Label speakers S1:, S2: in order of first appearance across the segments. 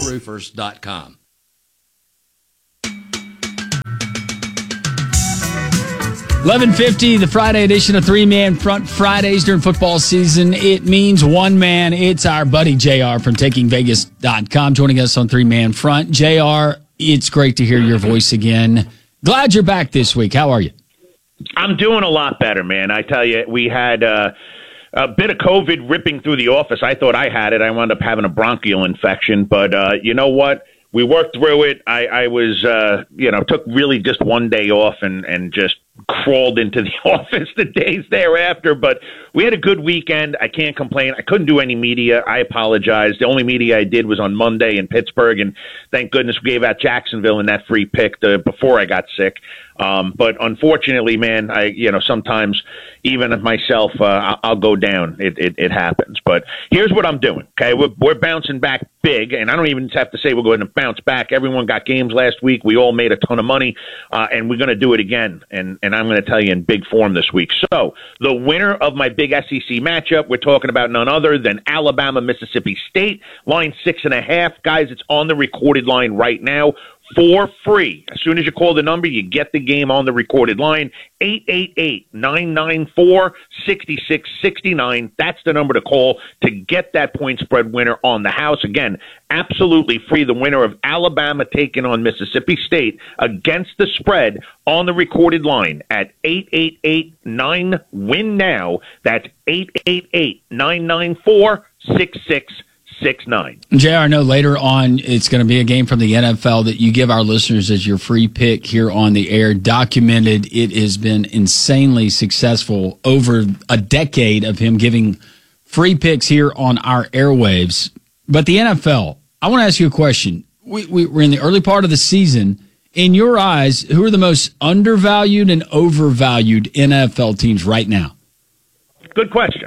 S1: roofers.com.
S2: 11:50, the Friday edition of Three Man Front Fridays during football season. It means one man. It's our buddy JR from TakingVegas.com joining us on Three Man Front. JR, it's great to hear your voice again. Glad you're back this week. How are you?
S3: I'm doing a lot better, man. I tell you, we had a bit of COVID ripping through the office. I thought I had it. I wound up having a bronchial infection, but you know what? We worked through it. I was, took really just one day off and just crawled into the office the days thereafter. But we had a good weekend. I can't complain. I couldn't do any media. I apologize. The only media I did was on Monday in Pittsburgh, and thank goodness we gave out Jacksonville in that free pick before I got sick. But unfortunately, man, sometimes even myself, I'll go down. It happens. But here's what I'm doing. Okay, we're bouncing back big, and I don't even have to say we're going to bounce back. Everyone got games last week. We all made a ton of money, and we're going to do it again. And I'm going to tell you in big form this week. So the winner of my big SEC matchup, we're talking about none other than Alabama, Mississippi State, line 6.5. Guys, it's on the recorded line right now for free. As soon as you call the number, you get the game on the recorded line. 888-994-6669. That's the number to call to get that point spread winner on the house. Again, absolutely free. The winner of Alabama taking on Mississippi State against the spread on the recorded line at 888-9-WIN-NOW. That's 888-994-6669.
S2: JR, I know later on it's going to be a game from the NFL that you give our listeners as your free pick here on the air. Documented, it has been insanely successful over a decade of him giving free picks here on our airwaves. But the NFL, I want to ask you a question. We're in the early part of the season. In your eyes, who are the most undervalued and overvalued NFL teams right now?
S3: Good question.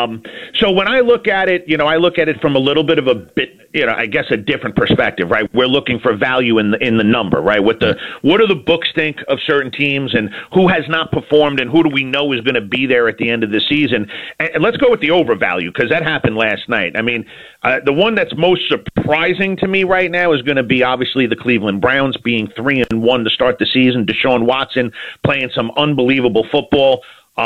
S3: So when I look at it, I look at it from a little bit of a different perspective, right? We're looking for value in the number, right? What do the books think of certain teams and who has not performed and who do we know is going to be there at the end of the season? And let's go with the overvalue because that happened last night. I mean, the one that's most surprising to me right now is going to be obviously the Cleveland Browns being 3-1 to start the season. Deshaun Watson playing some unbelievable football.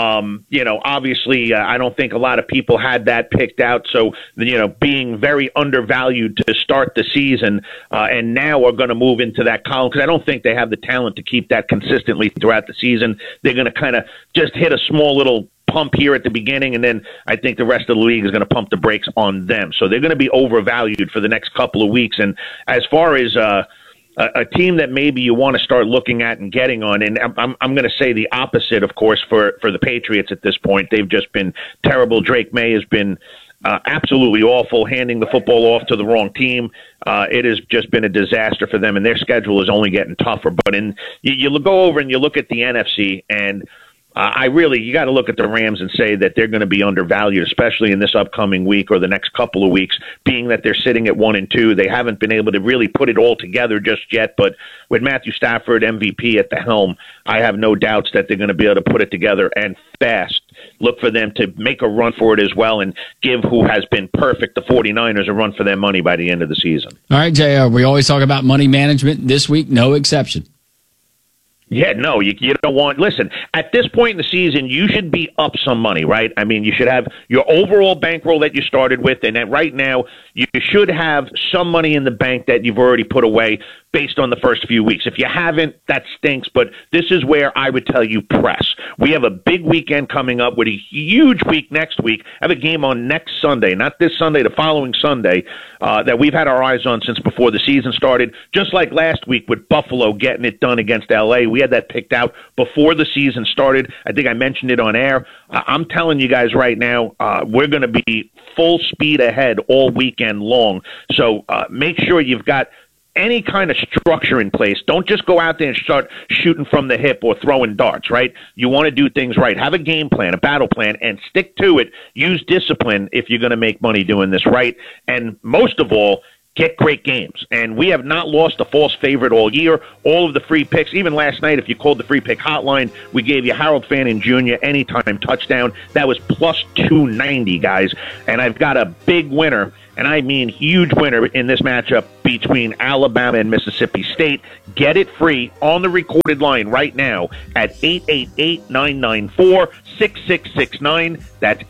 S3: Obviously, I don't think a lot of people had that picked out. So, being very undervalued to start the season, and now are going to move into that column because I don't think they have the talent to keep that consistently throughout the season. They're going to kind of just hit a small little pump here at the beginning, and then I think the rest of the league is going to pump the brakes on them. So they're going to be overvalued for the next couple of weeks. And as far as a team that maybe you want to start looking at and getting on. And I'm going to say the opposite, of course, for the Patriots at this point. They've just been terrible. Drake May has been absolutely awful, handing the football off to the wrong team. It has just been a disaster for them, and their schedule is only getting tougher. But you go over and you look at the NFC, and you got to look at the Rams and say that they're going to be undervalued, especially in this upcoming week or the next couple of weeks, being that they're sitting at 1-2. They haven't been able to really put it all together just yet. But with Matthew Stafford, MVP at the helm, I have no doubts that they're going to be able to put it together and fast. Look for them to make a run for it as well and give who has been perfect, the 49ers, a run for their money by the end of the season.
S2: All right, JR, we always talk about money management. This week, no exception.
S3: Yeah, no, you don't want. Listen, at this point in the season, you should be up some money, right? I mean, you should have your overall bankroll that you started with, and right now you should have some money in the bank that you've already put away based on the first few weeks. If you haven't, that stinks, but this is where I would tell you press. We have a big weekend coming up with a huge week next week. I have a game on next Sunday, not this Sunday, the following Sunday, that we've had our eyes on since before the season started. Just like last week with Buffalo getting it done against L.A., we had that picked out before the season started. I think I mentioned it on air. I'm telling you guys right now, we're going to be full speed ahead all weekend long. So make sure you've got any kind of structure in place. Don't just go out there and start shooting from the hip or throwing darts, right? You want to do things right. Have a game plan, a battle plan, and stick to it. Use discipline if you're going to make money doing this right. And most of all, get great games. And we have not lost a false favorite all year. All of the free picks, even last night, if you called the free pick hotline, we gave you Harold Fannin Jr. anytime touchdown. That was plus 290, guys. And I've got a big winner and I mean huge winner in this matchup between Alabama and Mississippi State. Get it free on the recorded line right now at 888-994-6669. That's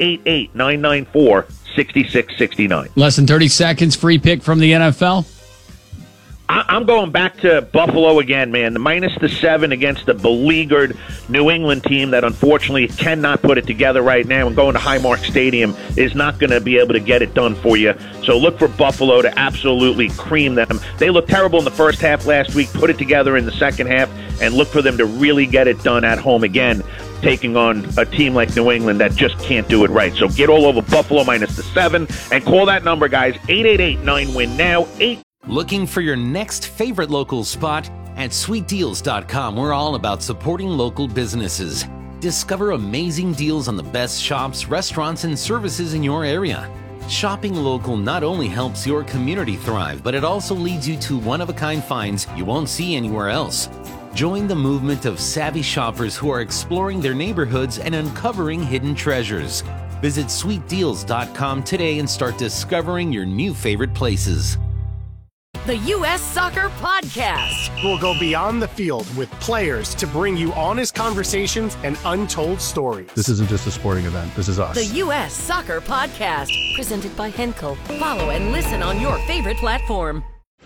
S3: 888-994-6669.
S2: Less than 30 seconds, free pick from the NFL.
S3: I'm going back to Buffalo again, man. The -7 against the beleaguered New England team that unfortunately cannot put it together right now, and going to Highmark Stadium is not going to be able to get it done for you. So look for Buffalo to absolutely cream them. They looked terrible in the first half last week, put it together in the second half, and look for them to really get it done at home again, taking on a team like New England that just can't do it right. So get all over Buffalo -7 and call that number, guys, 888-9WIN-NOW.
S1: Looking for your next favorite local spot? At sweetdeals.com, we're all about supporting local businesses. Discover amazing deals on the best shops, restaurants, and services in your area. Shopping local not only helps your community thrive, but it also leads you to one-of-a-kind finds you won't see anywhere else. Join the movement of savvy shoppers who are exploring their neighborhoods and uncovering hidden treasures. Visit sweetdeals.com today and start discovering your new favorite places.
S4: The U.S. Soccer Podcast.
S5: We'll go beyond the field with players to bring you honest conversations and untold stories.
S6: This isn't just a sporting event. This is us.
S4: The U.S. Soccer Podcast. Presented by Henkel. Follow and listen on your favorite platform.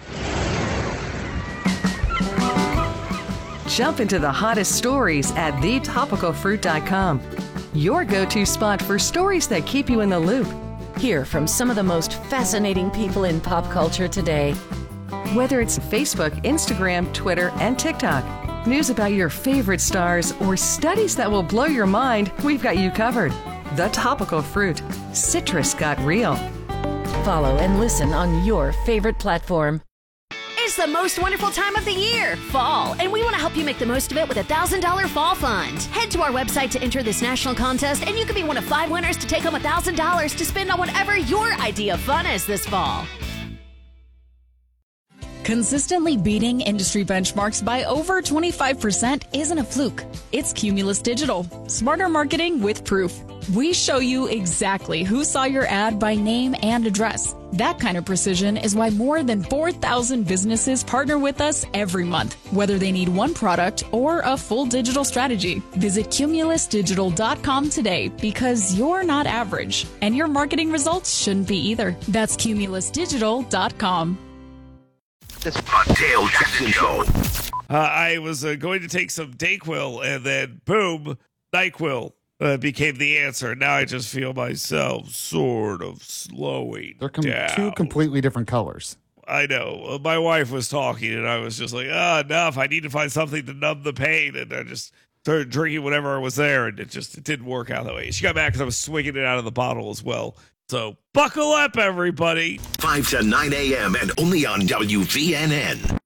S7: Jump into the hottest stories at thetopicalfruit.com. Your go-to spot for stories that keep you in the loop.
S4: Hear from some of the most fascinating people in pop culture today.
S7: Whether it's Facebook, Instagram, Twitter, and TikTok, news about your favorite stars, or studies that will blow your mind, we've got you covered. The Topical Fruit. Citrus got real.
S4: Follow and listen on your favorite platform. It's the most wonderful time of the year, fall, and we want to help you make the most of it with a $1,000 fall fund. Head to our website to enter this national contest, and you could be one of 5 winners to take home $1,000 to spend on whatever your idea of fun is this fall.
S8: Consistently beating industry benchmarks by over 25% isn't a fluke. It's Cumulus Digital. Smarter marketing with proof. We show you exactly who saw your ad by name and address. That kind of precision is why more than 4,000 businesses partner with us every month, whether they need one product or a full digital strategy. Visit cumulusdigital.com today, because you're not average, and your marketing results shouldn't be either. That's cumulusdigital.com.
S9: This Dale Jackson Show. I was going to take some Dayquil, and then boom, NyQuil became the answer. Now I just feel myself sort of slowing down.
S6: Two completely different colors.
S9: I know. My wife was talking, and I was just like, enough. I need to find something to numb the pain. And I just started drinking whatever was there, and it didn't work out that way. She got mad because I was swinging it out of the bottle as well. So buckle up, everybody.
S10: 5 to 9 a.m. and only on WVNN.